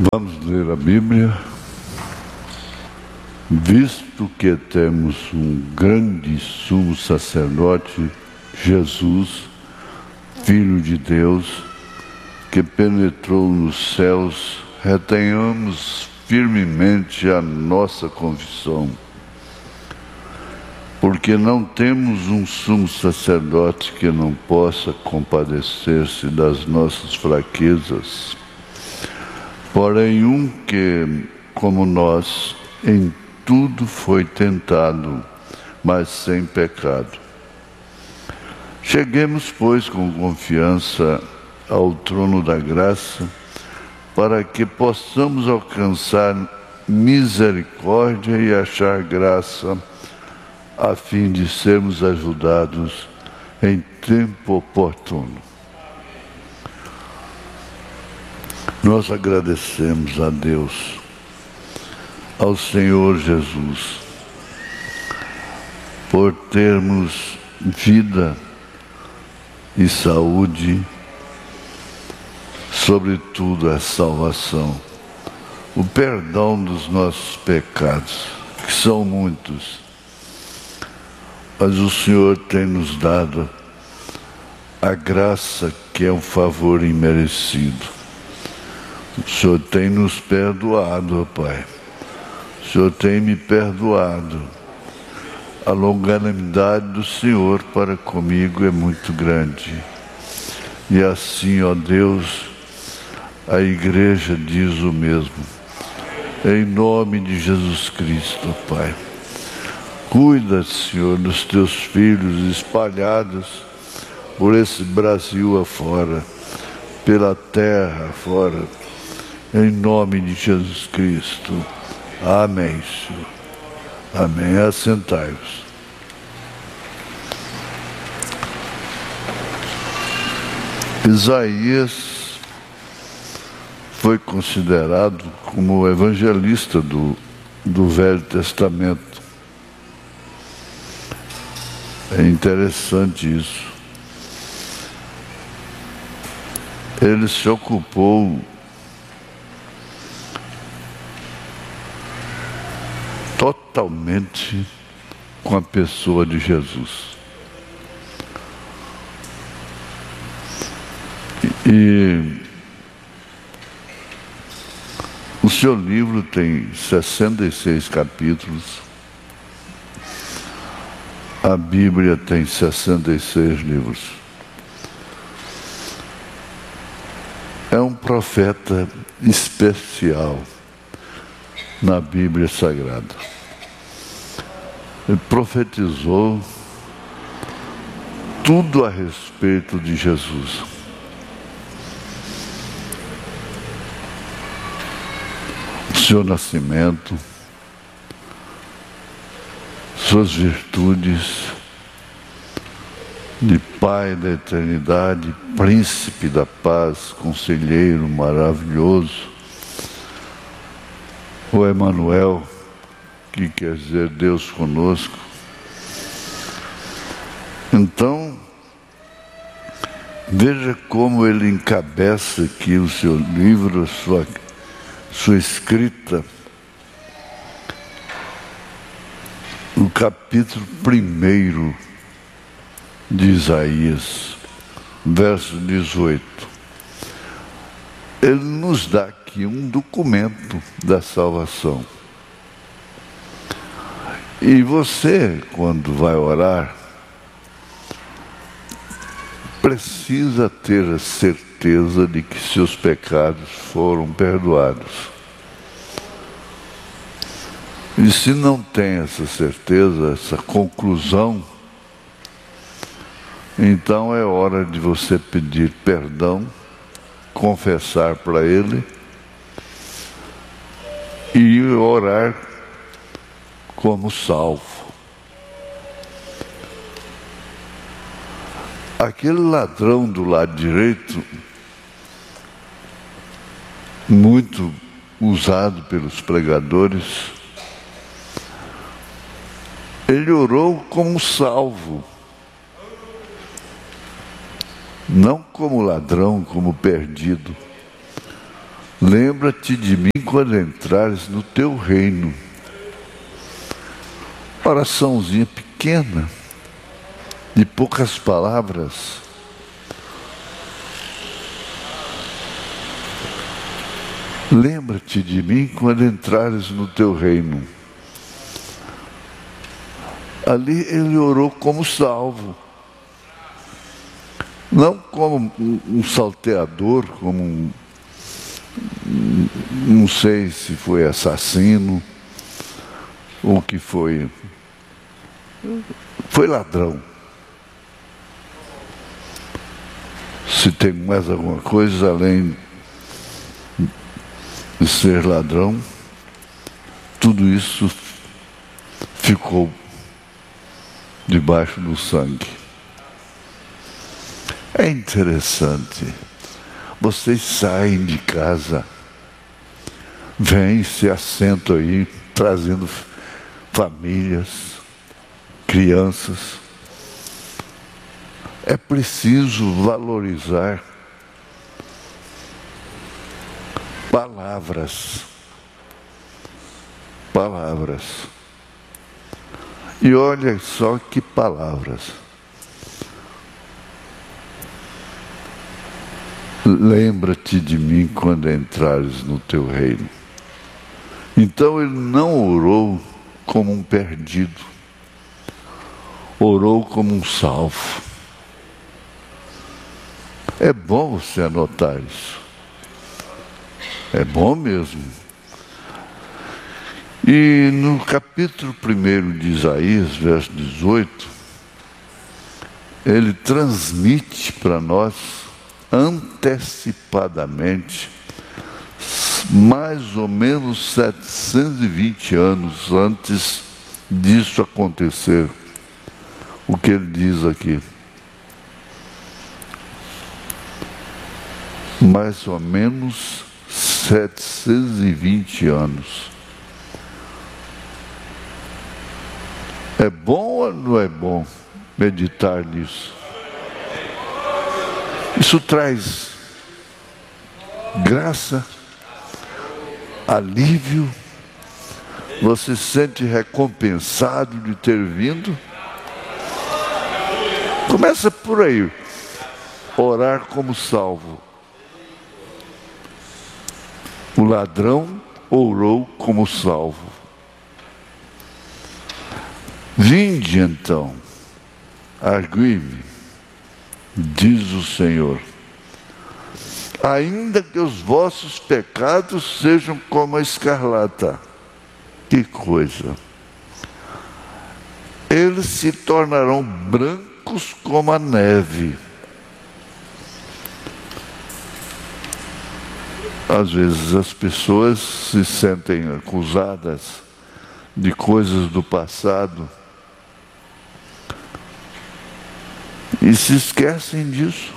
Vamos ler a Bíblia, visto que temos um grande sumo sacerdote, Jesus, Filho de Deus, que penetrou nos céus, retenhamos firmemente a nossa confissão, porque não temos um sumo sacerdote que não possa compadecer-se das nossas fraquezas, porém um que, como nós, em tudo foi tentado, mas sem pecado. Cheguemos, pois, com confiança ao trono da graça, para que possamos alcançar misericórdia e achar graça, a fim de sermos ajudados em tempo oportuno. Nós agradecemos a Deus, ao Senhor Jesus, por termos vida e saúde, sobretudo a salvação, o perdão dos nossos pecados, que são muitos, mas o Senhor tem nos dado a graça que é um favor imerecido. O Senhor tem nos perdoado, ó Pai. O Senhor tem me perdoado. A longanimidade do Senhor para comigo é muito grande. E assim, ó Deus, a igreja diz o mesmo. Em nome de Jesus Cristo, ó Pai. Cuida, Senhor, dos teus filhos espalhados por esse Brasil afora, pela terra afora, em nome de Jesus Cristo. Amém, Senhor. Amém. Assentai-vos. Isaías foi considerado como o evangelista do Velho Testamento. É interessante isso. Ele se ocupou totalmente com a pessoa de Jesus. E o seu livro tem 66 capítulos. A Bíblia tem 66 livros. É um profeta especial na Bíblia Sagrada. Ele profetizou tudo a respeito de Jesus. O seu nascimento, suas virtudes de Pai da eternidade, Príncipe da paz, Conselheiro maravilhoso, o Emanuel, que quer dizer Deus conosco. Então, veja como ele encabeça aqui o seu livro, sua escrita, no capítulo 1 de Isaías, verso 18. Ele nos dá aqui um documento da salvação. E você, quando vai orar, precisa ter a certeza de que seus pecados foram perdoados. E se não tem essa certeza, essa conclusão, então é hora de você pedir perdão, confessar para Ele e orar como salvo. Aquele ladrão do lado direito, muito usado pelos pregadores, ele orou como salvo, não como ladrão, como perdido. Lembra-te de mim quando entrares no teu reino. Oraçãozinha pequena, de poucas palavras. Lembra-te de mim quando entrares no teu reino. Ali ele orou como salvo. Não como um salteador, como não sei se foi assassino, ou o que foi. Foi ladrão. Se tem mais alguma coisa além de ser ladrão, tudo isso ficou debaixo do sangue. É interessante. Vocês saem de casa, vêm, se assentam aí, trazendo famílias, crianças. É preciso valorizar palavras. Palavras. E olha só que palavras. Lembra-te de mim quando entrares no teu reino. Então ele não orou como um perdido, orou como um salvo. É bom você anotar isso. É bom mesmo. E no capítulo 1 de Isaías, verso 18, ele transmite para nós antecipadamente, mais ou menos 720 anos antes disso acontecer, o que ele diz aqui. Mais ou menos 720 anos. É bom ou não é bom meditar nisso? Isso traz graça, alívio. Você se sente recompensado de ter vindo. Começa por aí. Orar como salvo. O ladrão orou como salvo. Vinde então, argui-me, diz o Senhor, ainda que os vossos pecados sejam como a escarlata. Que coisa! Eles se tornarão brancos como a neve. Às vezes as pessoas se sentem acusadas de coisas do passado e se esquecem disso.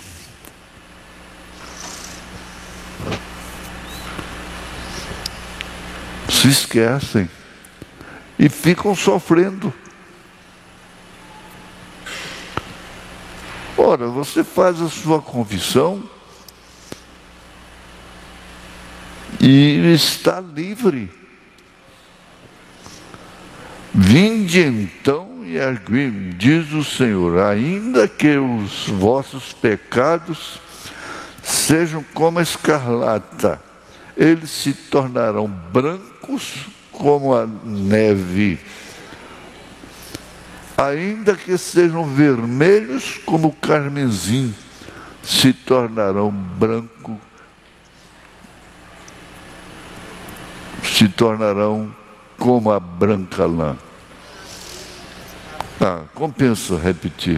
Se esquecem e ficam sofrendo. Ora, você faz a sua confissão e está livre. Vinde então e argui-me, diz o Senhor, ainda que os vossos pecados sejam como a escarlata, eles se tornarão brancos como a neve. Ainda que sejam vermelhos como o carmesim, se tornarão branco, se tornarão como a branca lã. Compensa repetir.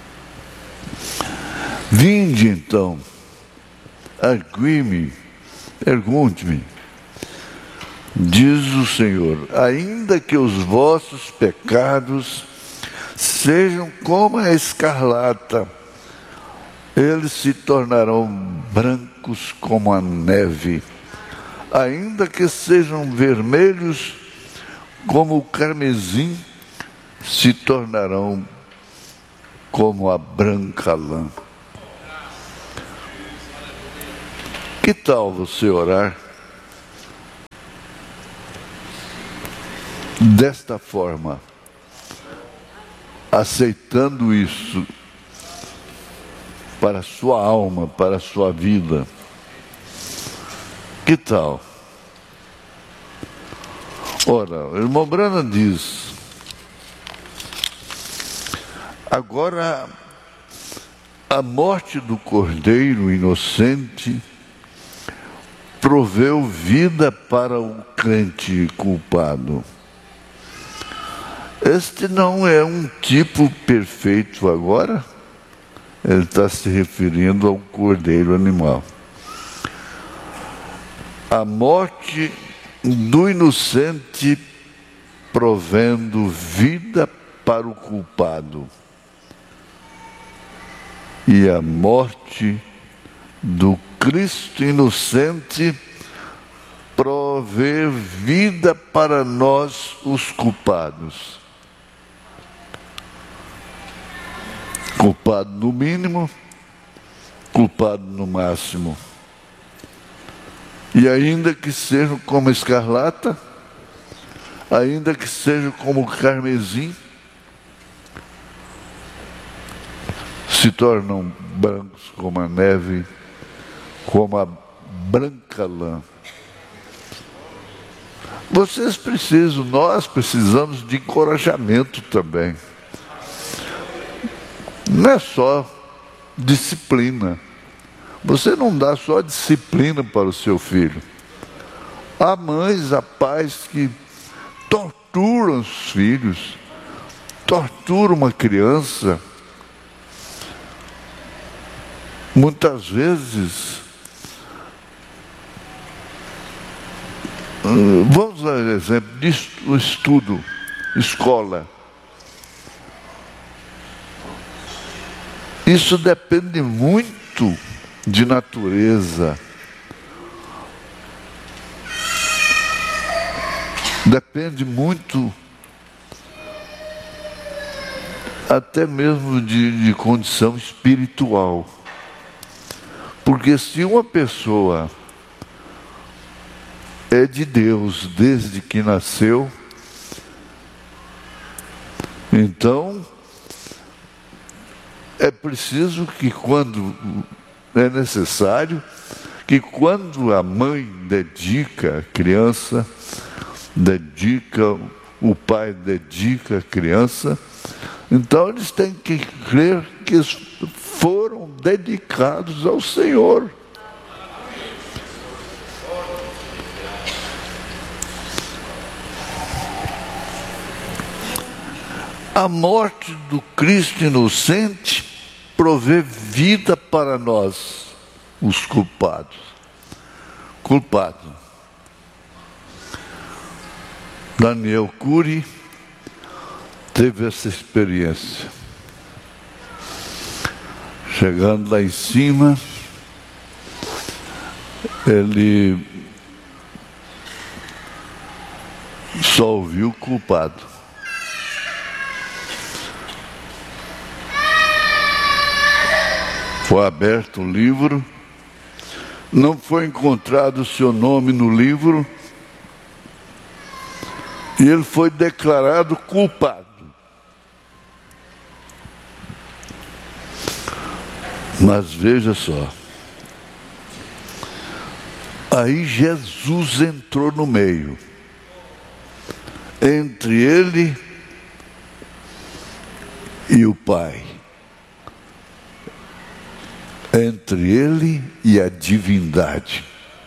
Vinde então, argui-me, pergunte-me, diz o Senhor, ainda que os vossos pecados sejam como a escarlata, eles se tornarão brancos como a neve. Ainda que sejam vermelhos como o carmesim, se tornarão como a branca lã. Que tal você orar desta forma, aceitando isso para a sua alma, para a sua vida, que tal? Ora, o irmão Branham diz: agora a morte do cordeiro inocente proveu vida para o crente culpado. Este não é um tipo perfeito agora. Ele está se referindo ao cordeiro animal. A morte do inocente provendo vida para o culpado. E a morte do Cristo inocente prover vida para nós, os culpados. Culpado no mínimo, culpado no máximo. E ainda que sejam como escarlata, ainda que sejam como carmesim, se tornam brancos como a neve, como a branca lã. Vocês precisam, nós precisamos de encorajamento também. Não é só disciplina. Você não dá só disciplina para o seu filho. Há mães, há pais que torturam os filhos, torturam uma criança. Muitas vezes, vamos dar um exemplo do estudo, escola. Isso depende muito de natureza. Depende muito até mesmo de condição espiritual. Porque se uma pessoa é de Deus desde que nasceu, então é preciso que quando é necessário, que quando a mãe dedica a criança, o pai dedica a criança, então eles têm que crer que eles foram dedicados ao Senhor. A morte do Cristo inocente provê vida para nós, os culpados. Culpado. Daniel Cury teve essa experiência. Chegando lá em cima, ele só ouviu o culpado. Foi aberto o livro, não foi encontrado o seu nome no livro, e ele foi declarado culpado. Mas veja só, aí Jesus entrou no meio, entre ele e o Pai, entre ele e a divindade.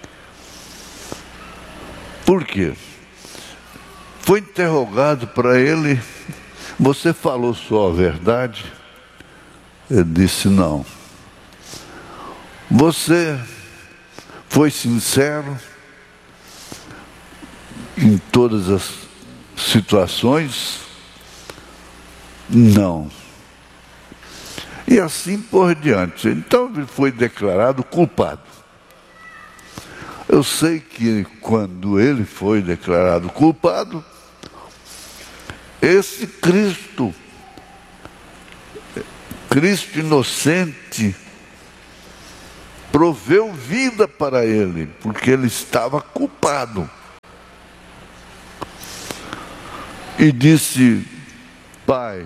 Por quê? Foi interrogado para ele: você falou só a verdade? Ele disse: não. Você foi sincero em todas as situações? Não. E assim por diante. Então ele foi declarado culpado. Eu sei que quando ele foi declarado culpado, esse Cristo inocente, proveu vida para ele, porque ele estava culpado. e disse: Pai,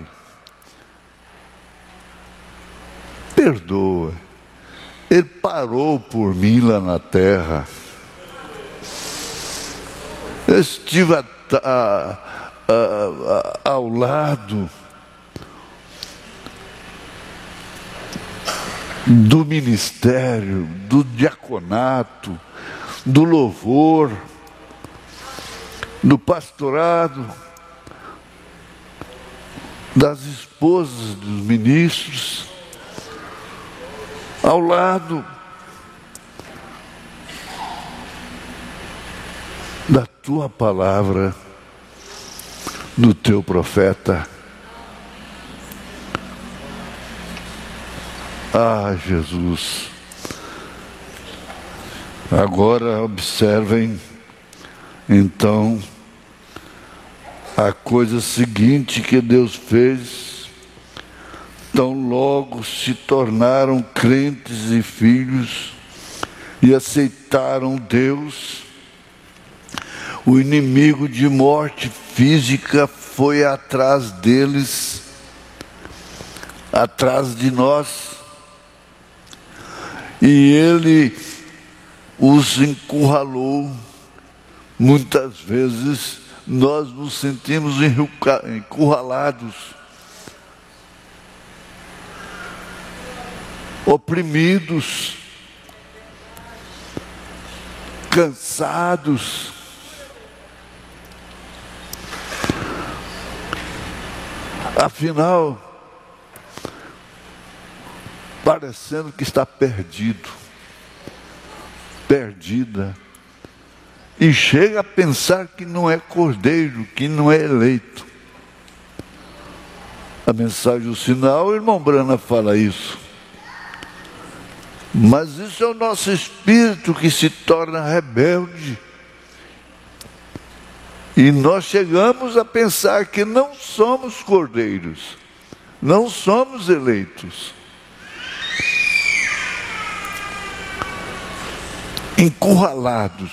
perdoa. Ele parou por mim lá na terra. Eu estive ao lado do ministério, do diaconato, do louvor, do pastorado, das esposas dos ministros, ao lado da tua palavra, do teu profeta. Ah, Jesus! Agora observem, então, a coisa seguinte que Deus fez. Tão logo se tornaram crentes e filhos e aceitaram Deus, o inimigo de morte física foi atrás deles, atrás de nós, e ele os encurralou. Muitas vezes nós nos sentimos encurralados, oprimidos, cansados. Afinal, parecendo que está perdido, perdida, e chega a pensar que não é cordeiro, que não é eleito. A mensagem do sinal, o irmão Brana fala isso. Mas isso é o nosso espírito que se torna rebelde. E nós chegamos a pensar que não somos cordeiros, não somos eleitos. Encurralados.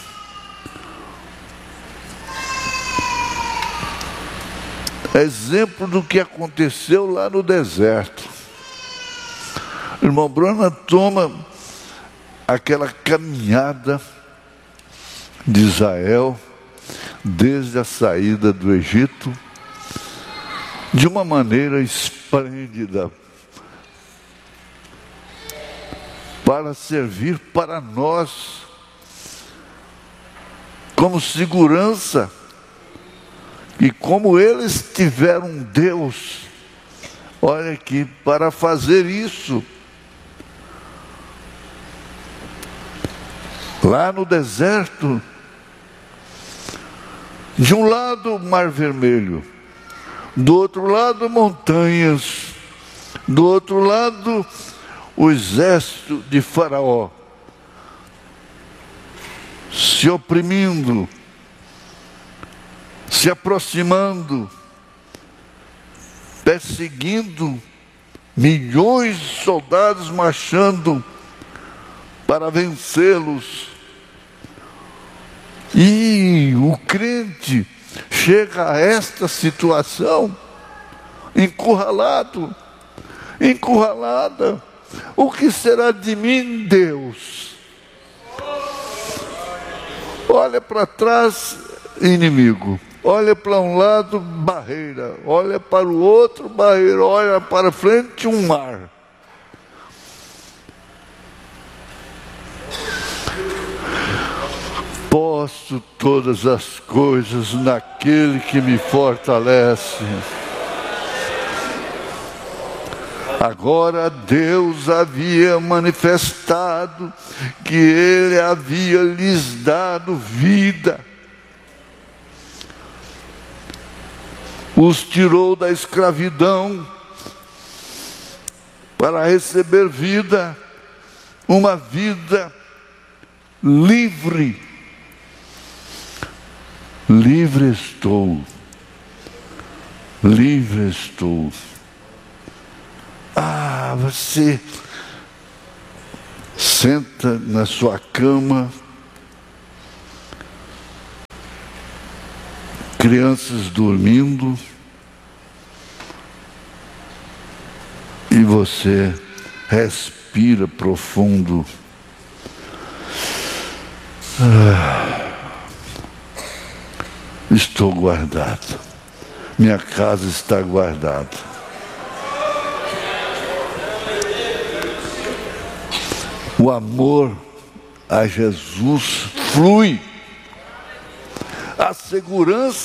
Exemplo do que aconteceu lá no deserto. O irmão Brana toma aquela caminhada de Israel, desde a saída do Egito, de uma maneira esplêndida, para servir para nós, como segurança, e como eles tiveram Deus, olha aqui, para fazer isso. Lá no deserto, de um lado o Mar Vermelho, do outro lado montanhas, do outro lado o exército de Faraó, se oprimindo, se aproximando, perseguindo, milhões de soldados marchando para vencê-los. E o crente chega a esta situação, encurralado, encurralada. O que será de mim, Deus? Olha para trás, inimigo. Olha para um lado, barreira. Olha para o outro, barreira. Olha para frente, um mar. Posso todas as coisas naquele que me fortalece. Agora Deus havia manifestado que Ele havia lhes dado vida. Os tirou da escravidão para receber vida, uma vida livre. Livre estou, livre estou. Ah, você senta na sua cama, crianças dormindo, e você respira profundo. Estou guardado. Minha casa está guardada. O amor a Jesus flui. A segurança